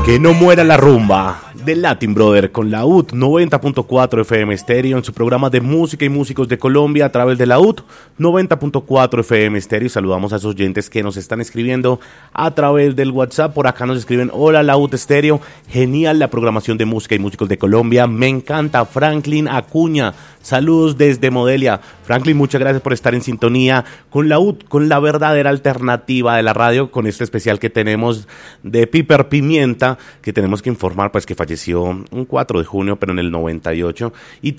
Que no muera la rumba de Latin Brother con la UT 90.4 FM Stereo en su programa de música y músicos de Colombia a través de la UT 90.4 FM Stereo. Saludamos a esos oyentes que nos están escribiendo a través del WhatsApp. Por acá nos escriben: hola, la UT Stereo, genial la programación de música y músicos de Colombia, me encanta. Franklin Acuña, saludos desde Modelia. Franklin, muchas gracias por estar en sintonía con la UT, con la verdadera alternativa de la radio, con este especial que tenemos de Piper Pimienta, que tenemos que informar pues que falleció un 4 de junio, pero en el 98, y